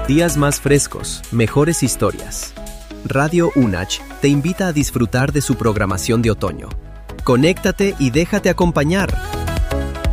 Días más frescos, mejores historias. Radio UNACH te invita a disfrutar de su programación de otoño. Conéctate y déjate acompañar.